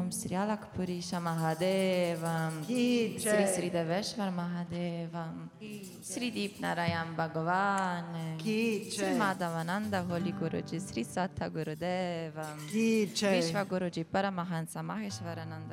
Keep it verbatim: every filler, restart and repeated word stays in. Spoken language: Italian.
Om Sri Alakpurisha Mahadevam, Ki Sri Jai. Sri Deveshwar Mahadevam, Sri Deep Narayan Bhagavan, Ki Sri Jai. Madhavananda Holy Guruji, Sri Satta Gurudevam, Ki Jai. Vishwa Guruji Paramahansa Maheshwarananda